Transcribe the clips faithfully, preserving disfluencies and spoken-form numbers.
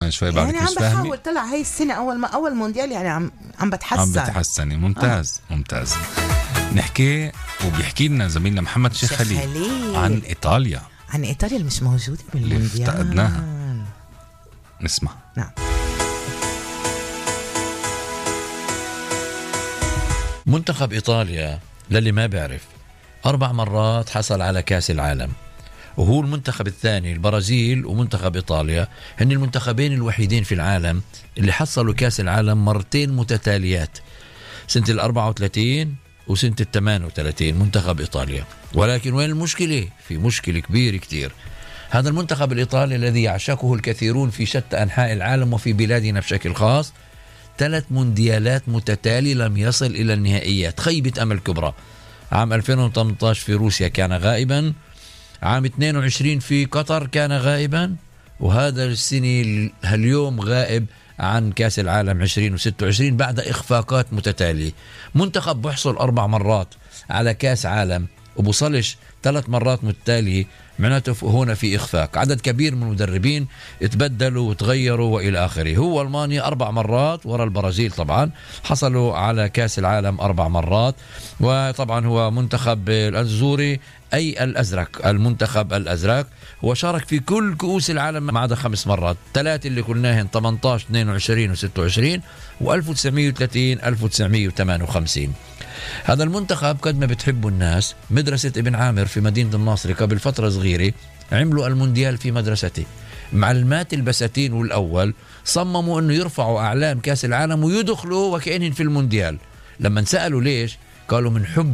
كمان شوي بعد يعني مش عم فاهمة. بحاول طلع هاي السنة أول ما أول مونديال يعني عم عم بتحسن عم بتحسني. ممتاز آه. ممتاز. نحكي وبيحكي لنا زميلنا محمد شيخ خليل عن إيطاليا. عن إيطاليا اللي مش موجودة بالمونديال اللي افتقدناها. نسمع. نعم. منتخب إيطاليا للي ما بيعرف أربع مرات حصل على كأس العالم، وهو المنتخب الثاني. البرازيل ومنتخب إيطاليا هن المنتخبين الوحيدين في العالم اللي حصلوا كأس العالم مرتين متتاليات، سنة الأربعة وثلاثين وسنة الثمانية وثلاثين منتخب إيطاليا. ولكن وين المشكلة؟ في مشكلة كبيرة كتير. هذا المنتخب الإيطالي الذي يعشقه الكثيرون في شتى أنحاء العالم وفي بلادنا بشكل خاص، ثلاث مونديالات متتالي لم يصل إلى النهائيات. خيبة أمل كبرى. عام ألفين وثمانية عشر في روسيا كان غائبا، عام اثنين وعشرين في قطر كان غائبا، وهذا السنة اليوم غائب عن كأس العالم عشرين وستة وعشرين بعد إخفاقات متتالية. منتخب بحصل أربع مرات على كأس عالم وبوصلش ثلاث مرات متتالية، معناته هنا في إخفاق. عدد كبير من المدربين اتبدلوا وتغيروا وإلى آخره. هو ألمانيا أربع مرات ورا البرازيل طبعا حصلوا على كأس العالم أربع مرات. وطبعا هو منتخب الأزوري أي الأزرق، المنتخب الأزرق هو شارك في كل كؤوس العالم ما عدا خمس مرات، ثلاثة اللي قلناهن ثمانية عشر اثنين وعشرين وستة وعشرين وألف وتسعمية وثلاثين ألف وتسعمية وثمانية وخمسين. هذا المنتخب قد ما بتحبوا الناس، مدرسة ابن عامر في مدينة الناصر قبل فترة صغيرة عملوا المونديال في مدرسته. معلمات البساتين والأول صمموا أنه يرفعوا أعلام كأس العالم ويدخلوا وكأنهم في المونديال. لما سألوا ليش قالوا من حب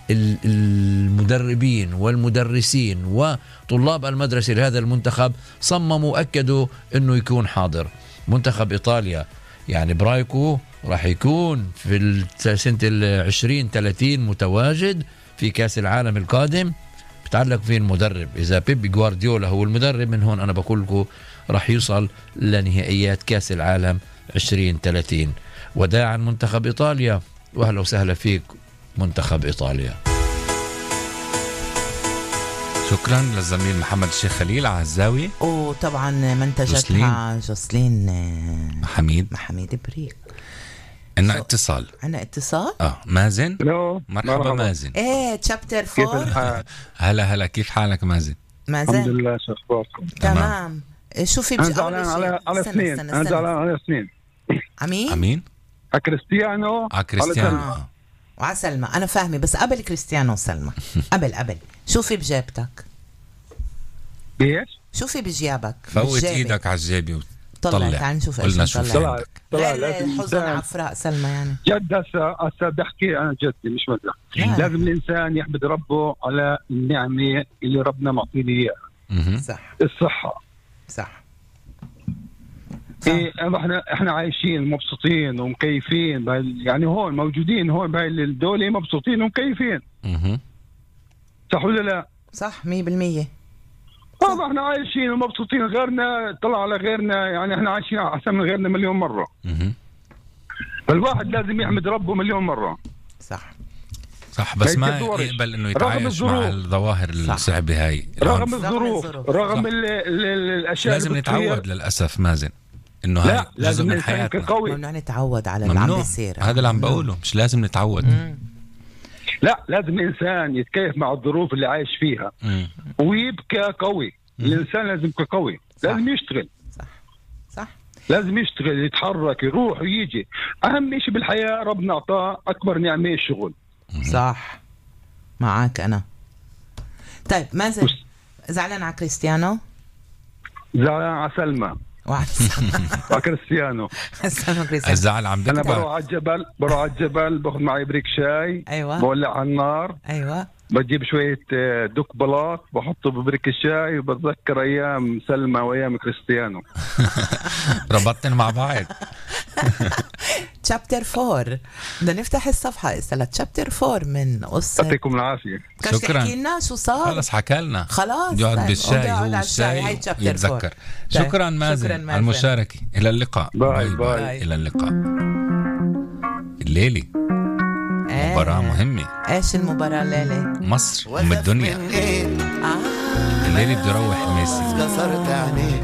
المدربين والمدرسين وطلاب المدرسة لهذا المنتخب، صمموا أكدوا أنه يكون حاضر. منتخب إيطاليا يعني برايكو راح يكون في سنة العشرين ثلاثين متواجد في كأس العالم القادم. بتعلق فيه المدرب. إذا بيب جوارديولا هو المدرب من هون أنا بقول لكم راح يوصل لنهائيات كأس العالم عشرين ثلاثين. وداعا منتخب إيطاليا، وأهلا وسهلا فيك منتخب إيطاليا. شكرا للزميل محمد الشيخ خليل على الزاوية، وطبعا منتجتها جوسلين حميد محميد بريك. عنا اتصال عنا اتصال اه مازن. الو مرحبا, مرحبا مازن. ايه تشابتر فور. هلا هلا كيف حالك مازن؟ مازن الحمد لله. شو اخباركم؟ تمام. شوفي انا زعلان على على اثنين. انا زعلان على اثنين. امين امين على كريستيانو على كريستيانو آه. وعلى سلمى. انا فاهمه بس قبل كريستيانو وسلمى قبل قبل شوفي بجيبتك. ايش؟ شوفي بجيابك فوت ايدك على الجيبه طلع. تعال نشوف ايش قلنا شوف طلع. طلع لازم حزن عفراء سلمى يعني جد. هسه هسه بحكي انا جدي مش مزح. لازم الانسان يحمد ربه على النعمه اللي ربنا معطيني اياها. صح. الصحه. صح. إيه احنا احنا عايشين مبسوطين ومكيفين، يعني هون موجودين هون بهاي الدوله مبسوطين ومكيفين. اها صح ولا لا؟ صح مية بالمية. طبعا احنا عايشين ومبسوطين، غيرنا طلع على غيرنا، يعني احنا عايشين احسن من غيرنا مليون مره. اها فالواحد لازم يحمد ربه مليون مره. صح صح. بس ما يقبل انه يتعايش مع الظواهر الصعبه هاي رغم الظروف، رغم ال ال الاشياء. لازم نتعود للاسف مازن انه هاي جزء من حياتنا. ممنوع نتعود على اللي عم بيصير. هذا اللي عم بقوله، مش لازم نتعود. مم. لا، لازم الانسان يتكيف مع الظروف اللي عايش فيها. مم. ويبقى قوي. مم. الانسان لازم يبقى قوي. صح. لازم يشتغل. صح صح. لازم يشتغل، يتحرك، يروح ويجي. اهم شيء بالحياه ربنا اعطاه اكبر نعمه الشغل. صح معاك انا. طيب مازن زعلان على كريستيانو؟ زعلان على سلمى وعلى كريستيانو. الزعل عم بكبر. انا بروح على الجبل، بروح على الجبل باخذ معي بريك شاي. ايوه. بولع على النار. ايوه. بجيب شويه دوك بلاط بحطه ببريك الشاي وبتذكر ايام سلمى وايام كريستيانو. ربطتن مع بعض. تشابتر فور. بدنا نفتح الصفحه هسه لتشابتر فور من قصه. يعطيكم العافيه. شكرا. تحكي لنا شو صار؟ خلص حكى لنا. خلاص يقعد بالشاي هو الشاي يتذكر. شكرا مازن على المشاركه. الى اللقاء. باي باي, باي. الى اللقاء. الليلي مباراة مهمة. ايش المباراة الليلة؟ مصر ام الدنيا. آه. الليلة بده يروح ميسي.